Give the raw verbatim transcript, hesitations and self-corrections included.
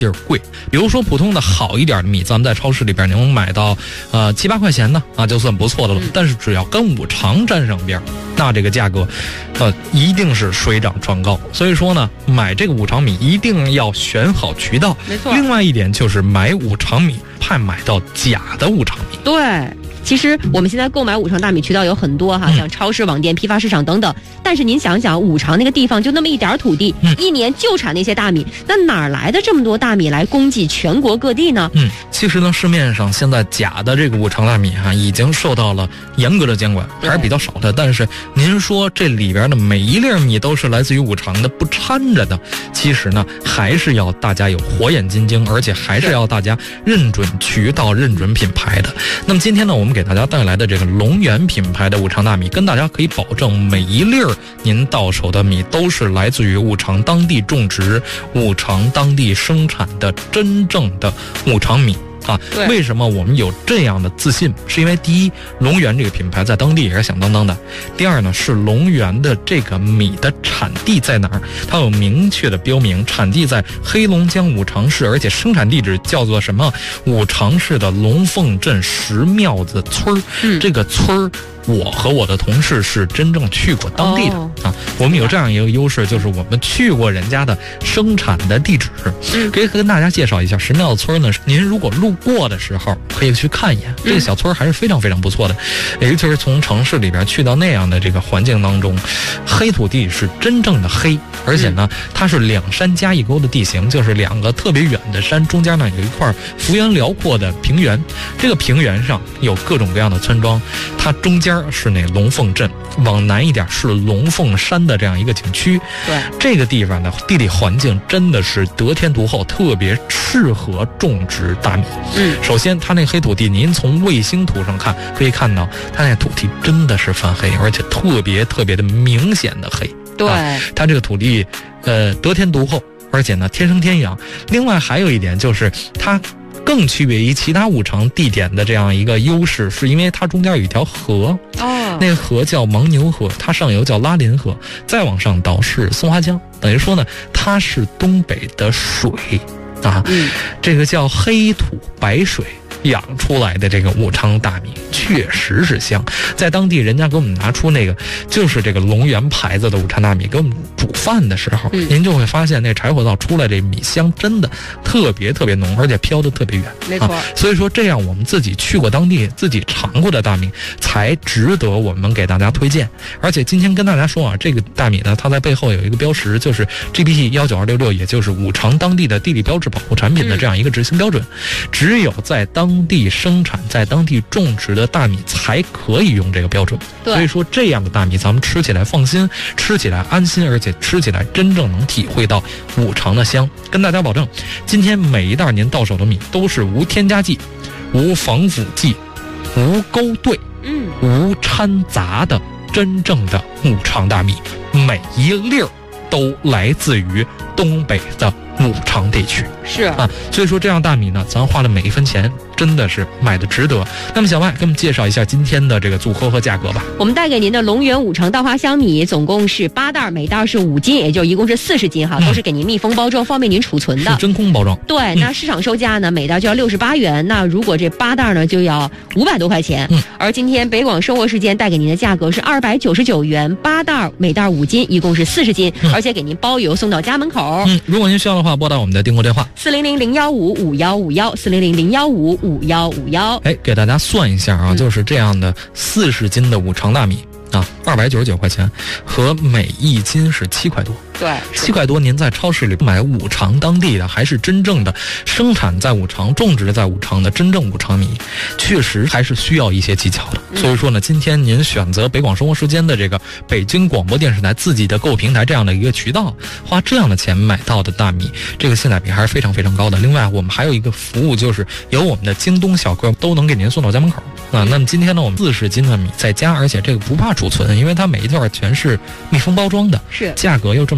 地儿贵。比如说普通的好一点的米，咱们在超市里边能买到呃七八块钱呢，啊就算不错的了。但是只要跟五常沾上边，那这个价格呃一定是水涨船高。所以说呢，买这个五常米一定要选好渠道。 没错。 另外一点就是买五常米，怕买到假的五常米。 对。其实我们现在购买五常大米渠道有很多哈，像超市、网店、批发市场等等。但是您想想，五常那个地方就那么一点土地，嗯、一年就产那些大米，那哪来的这么多大米来供给全国各地呢？ 嗯，其实呢，市面上现在假的这个五常大米哈，已经受到了严格的监管，还是比较少的。但是您说这里边的每一粒米都是来自于五常的，不掺着的，其实呢，还是要大家有火眼金睛，而且还是要大家认准渠道、认准品牌的。那么今天呢，我们给大家带来的这个龙源品牌的五常大米，跟大家可以保证每一粒儿您到手的米都是来自于五常当地种植、五常当地生产的真正的五常米啊。为什么我们有这样的自信？是因为第一，龙源这个品牌在当地也是响当当的；第二呢，是龙源的这个米的产地在哪儿？它有明确的标明，产地在黑龙江五常市，而且生产地址叫做什么？五常市的龙凤镇石庙子村儿。嗯，这个村儿。我和我的同事是真正去过当地的、哦、啊，我们有这样一个优势，就是我们去过人家的生产的地址，嗯、可以跟大家介绍一下石庙村呢。您如果路过的时候，可以去看一眼，这个小村还是非常非常不错的。嗯、尤其是从城市里边去到那样的这个环境当中，黑土地是真正的黑，而且呢，它是两山加一沟的地形，就是两个特别远的山，中间呢有一块幅员辽阔的平原，这个平原上有各种各样的村庄，它中间是那龙凤镇，往南一点是龙凤山的这样一个景区。 对， 这个地方的地理环境真的是得天独厚，特别适合种植大米。嗯，首先它那黑土地，您从卫星图上看可以看到，它那土地真的是泛黑，而且特别特别的明显的黑。 对， 啊、它这个土地，呃，得天独厚，而且呢天生天养。另外还有一点就是它。更区别于其他五常地点的这样一个优势，是因为它中间有一条河，哦，那个河叫牦牛河，它上游叫拉林河，再往上倒是松花江，等于说呢，它是东北的水啊，嗯、这个叫黑土白水养出来的这个五常大米确实是香，在当地人家给我们拿出那个就是这个龙源牌子的五常大米给我们煮饭的时候，嗯、您就会发现那柴火灶出来这米香真的特别特别浓，而且飘得特别远。 没错、 啊，所以说这样我们自己去过当地，自己尝过的大米才值得我们给大家推荐。而且今天跟大家说啊，这个大米呢，它在背后有一个标识，就是 G B T 一九二六六，也就是五常当地的地理标志保护产品的这样一个执行标准。嗯、只有在当当地生产在当地种植的大米才可以用这个标准，所以说这样的大米咱们吃起来放心，吃起来安心，而且吃起来真正能体会到五常的香。跟大家保证，今天每一袋您到手的米都是无添加剂、无防腐剂、无勾兑、嗯、无掺杂的真正的五常大米，每一粒儿都来自于东北的五常地区。 是啊，所以说这样大米呢，咱花的每一分钱真的是买的值得。那么小麦给我们介绍一下今天的这个组合和价格吧。 我们带给您的龙源五常稻花香米总共是八袋，每袋是五斤，也就一共是四十斤哈，嗯、都是给您密封包装，方便您储存的。 是真空包装。 对，嗯、那市场售价呢，每袋就要六十八元，那如果这八袋呢，就要五百多块钱。嗯，而今天北广生活时间带给您的价格是二百九十九元，八袋每袋五斤，一共是四十斤，嗯、而且给您包邮送到家门口。 嗯，如果您需要的话，拨打我们的订购电话四零零零幺五五幺五幺四零零零幺五五幺五幺。 哎，给大家算一下啊，嗯、就是这样的四十斤的五常大米啊，二百九十九块钱，和每一斤是七块多。 对， 七块多，您在超市里买五常当地的，还是真正的生产在五常、种植在五常的真正五常米，确实还是需要一些技巧的。嗯、所以说呢，今天您选择北广生活时间的这个北京广播电视台自己的购物平台这样的一个渠道，花这样的钱买到的大米，这个性价比还是非常非常高的。另外，我们还有一个服务，就是由我们的京东小哥都能给您送到家门口啊。那么今天呢，我们四十斤的米在家，而且这个不怕储存，因为它每一段全是密封包装的， 是价格又这么